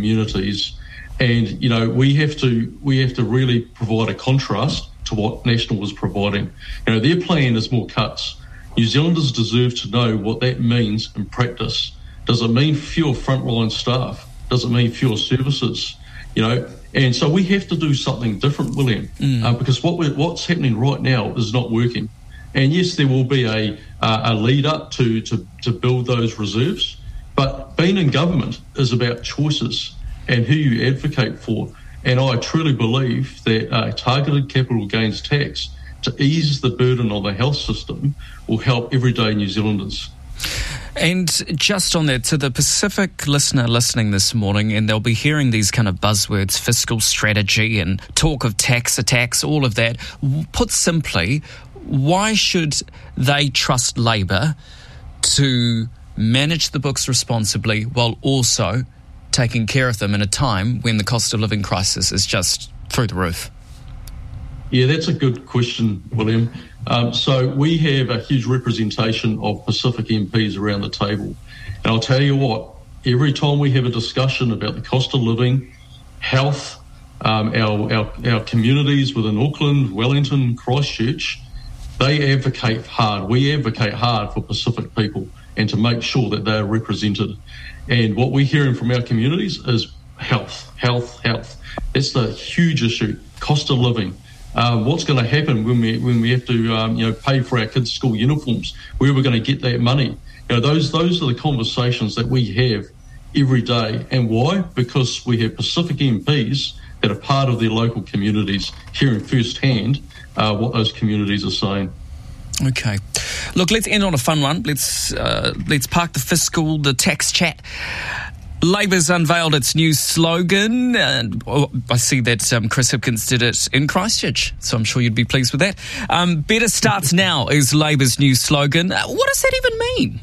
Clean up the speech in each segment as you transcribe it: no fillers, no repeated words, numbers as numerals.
communities. And, you know, we have to really provide a contrast to what National was providing. You know, their plan is more cuts. New Zealanders deserve to know what that means in practice. Does it mean fewer frontline staff? Does it mean fewer services? You know, and so we have to do something different, William, because what's happening right now is not working. And yes, there will be a lead up to build those reserves, but being in government is about choices and who you advocate for. And I truly believe that targeted capital gains tax to ease the burden on the health system will help everyday New Zealanders. And just on that, to the Pacific listener listening this morning, and they'll be hearing these kind of buzzwords, fiscal strategy and talk of tax attacks, all of that. Put simply, why should they trust Labour to manage the books responsibly while also taking care of them in a time when the cost of living crisis is just through the roof? Yeah, that's a good question, William. So we have a huge representation of Pacific MPs around the table. And I'll tell you what, every time we have a discussion about the cost of living, health, our communities within Auckland, Wellington, Christchurch, they advocate hard. We advocate hard for Pacific people and to make sure that they are represented. And what we're hearing from our communities is health. That's the huge issue, cost of living. What's going to happen when we have to pay for our kids' school uniforms? Where are we going to get that money? You know, those are the conversations that we have every day. And why? Because we have Pacific MPs that are part of their local communities, hearing firsthand what those communities are saying. Okay. Look, let's end on a fun one. Let's park the tax chat. Labour's unveiled its new slogan. I see that Chris Hipkins did it in Christchurch, so I'm sure you'd be pleased with that. Better Starts Now is Labour's new slogan. What does that even mean?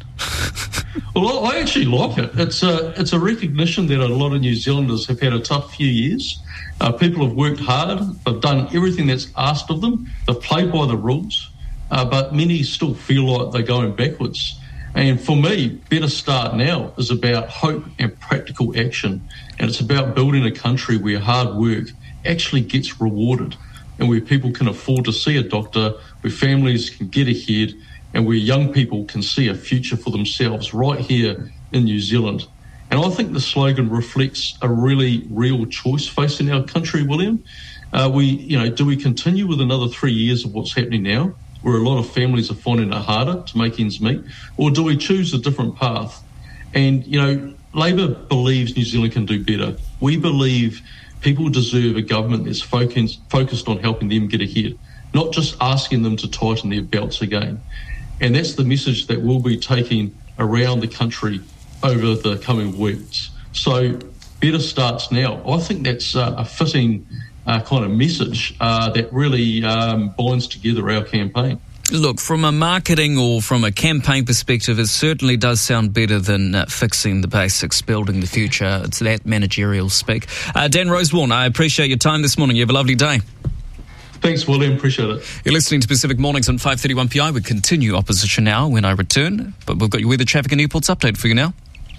Well, I actually like it. It's a recognition that a lot of New Zealanders have had a tough few years. People have worked hard. They've done everything that's asked of them. They've played by the rules, but many still feel like they're going backwards. And for me, Better Start Now is about hope and practical action. And it's about building a country where hard work actually gets rewarded and where people can afford to see a doctor, where families can get ahead, and where young people can see a future for themselves right here in New Zealand. And I think the slogan reflects a really real choice facing our country, William. Do we continue with another 3 years of what's happening now, where a lot of families are finding it harder to make ends meet, or do we choose a different path? And, you know, Labour believes New Zealand can do better. We believe people deserve a government that's focused on helping them get ahead, not just asking them to tighten their belts again. And that's the message that we'll be taking around the country over the coming weeks. So Better Starts Now. I think that's a fitting kind of message that really binds together our campaign. Look, from a marketing or from a campaign perspective, it certainly does sound better than fixing the basics, building the future. It's that managerial speak. Dan Rosewarne, I appreciate your time this morning. You have a lovely day. Thanks, William. Appreciate it. You're listening to Pacific Mornings on 5:31 PI. We continue Opposition Now when I return, but we've got your weather, traffic and airports update for you now.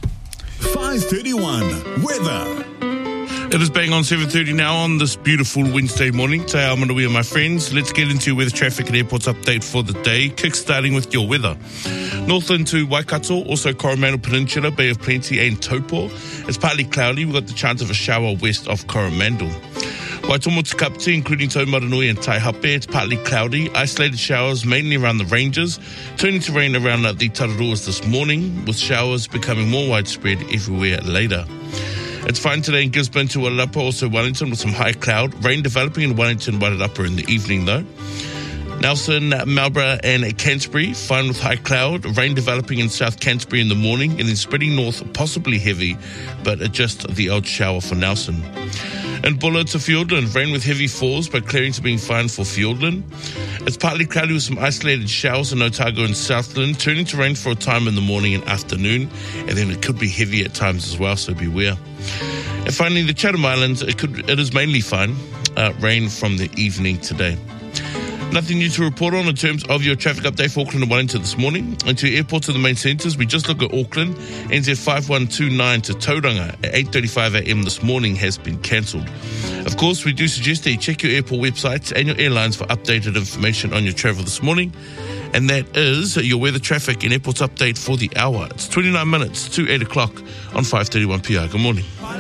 5:31 weather. It is bang on 7:30 now on this beautiful Wednesday morning. Te ao manawi, my friends. Let's get into your weather, traffic and airports update for the day. Kick-starting with your weather. Northland to Waikato, also Coromandel Peninsula, Bay of Plenty and Taupo. It's partly cloudy. We've got the chance of a shower west of Coromandel. Waitomo to Kapiti, including Taumaranui and Taihape, it's partly cloudy. Isolated showers mainly around the ranges, turning to rain around the Tararuas this morning, with showers becoming more widespread everywhere later. It's fine today in Gisborne to Wairarapa, also Wellington with some high cloud. Rain developing in Wellington, Wairarapa in the evening though. Nelson, Marlborough and Canterbury, fine with high cloud. Rain developing in South Canterbury in the morning and then spreading north, possibly heavy, but just the odd shower for Nelson. In Buller to Fiordland, rain with heavy falls, but clearing to being fine for Fiordland. It's partly cloudy with some isolated showers in Otago and Southland, turning to rain for a time in the morning and afternoon, and then it could be heavy at times as well, so beware. And finally, the Chatham Islands, it is mainly fine, rain from the evening today. Nothing new to report on in terms of your traffic update for Auckland and Wellington this morning. Into airports and the main centres, we just look at Auckland. NZ 5129 to Tauranga at 8:35am this morning has been cancelled. Of course, we do suggest that you check your airport websites and your airlines for updated information on your travel this morning. And that is your weather, traffic and airports update for the hour. It's 29 minutes to 8 o'clock on 5:31 PR. Good morning.